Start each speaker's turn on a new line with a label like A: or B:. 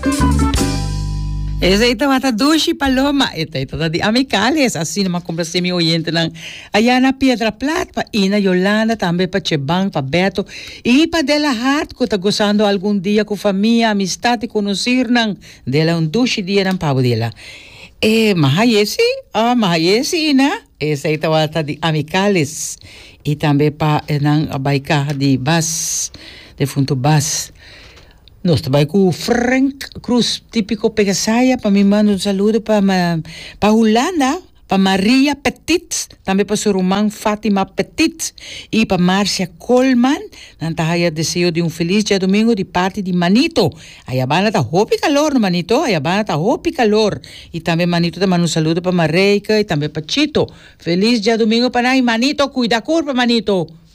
A: Esa ita mata Dushi Paloma, ita de Amicales, assim numa compra semi-oriente lang. Ayan na Piedra Plata, pa Ina Yolanda, também pa Chebang, pa Beto, e pa Dela Hat, ko tá gozando algum dia com família, amistade, conhecer nang dela Dushi dia ng pavo dela. Mahayesi ina, esa ita mata de Amicales, e também pa nang abaika de Bas, de Funto Bas. Nós trabalhamos com o Frank Cruz, típico Pegasaia, para me mandar um saludo para Hulana, para Maria Petit, também para sua irmã Fátima Petit, e para Márcia Coleman, nanti desejo de feliz dia domingo de parte de Manito. Aí a banda tá hopi calor, Manito, aí a banda tá hopi calor. E também Manito também um saludo para Mareica e também para Chito. Feliz dia domingo para nós, Manito, cuida a curva, Manito.